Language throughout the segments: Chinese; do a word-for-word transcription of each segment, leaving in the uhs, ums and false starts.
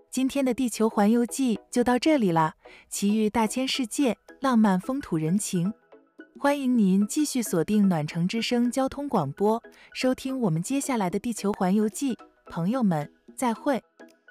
今天的地球环游记就到这里啦，奇遇大千世界，浪漫风土人情。欢迎您继续锁定暖城之声交通广播，收听我们接下来的地球环游记。朋友们，再会。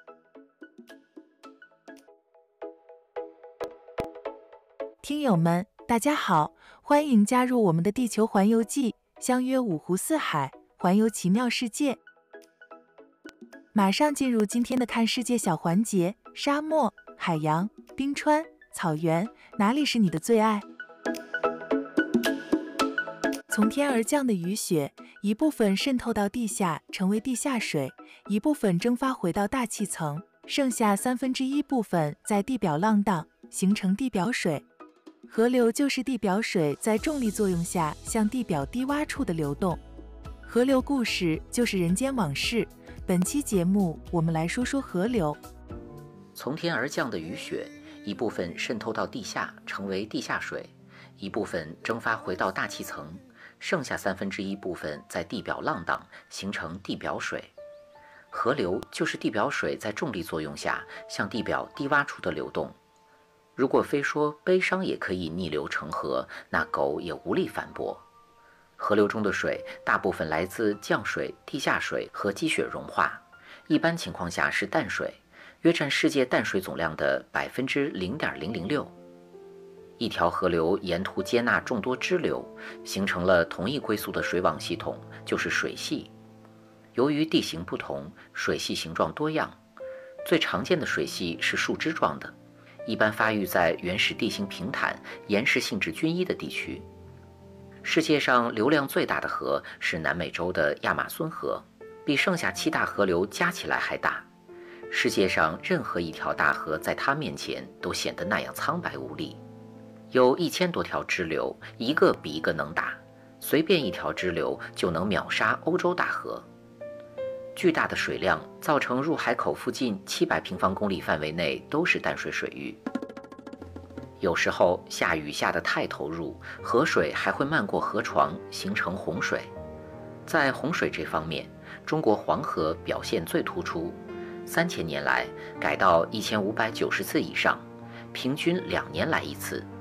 听友们，大家好，欢迎加入我们的地球环游记，相约五湖四海，环游奇妙世界。马上进入今天的看世界小环节，沙漠、海洋、冰川、草原，哪里是你的最爱？从天而降的雨雪，一部分渗透到地下，成为地下水，一部分蒸发回到大气层，剩下三分之一部分在地表浪荡，形成地表水。河流就是地表水在重力作用下向地表低洼处的流动。河流故事就是人间往事。本期节目，我们来说说河流。 从天而降的雨雪，一部分渗透到地下，成为地下水，一部分蒸发回到大气层，剩下三分之一部分在地表浪荡，形成地表水。河流就是地表水在重力作用下向地表低洼处的流动。如果非说悲伤也可以逆流成河，那狗也无力反驳。河流中的水大部分来自降水、地下水和积雪融化，一般情况下是淡水，约占世界淡水总量的百分之零点零零六。一条河流沿途接纳众多支流，形成了同一归宿的水网系统，就是水系。由于地形不同，水系形状多样，最常见的水系是树枝状的，一般发育在原始地形平坦、岩石性质均一的地区。世界上流量最大的河是南美洲的亚马孙河，比剩下七大河流加起来还大。世界上任何一条大河在它面前都显得那样苍白无力。有一千多条支流，一个比一个能打，随便一条支流就能秒杀欧洲大河。巨大的水量造成入海口附近七百平方公里范围内都是淡水水域。有时候下雨下得太投入，河水还会漫过河床，形成洪水。在洪水这方面，中国黄河表现最突出，三千年来改道一千五百九十次以上，平均两年来一次。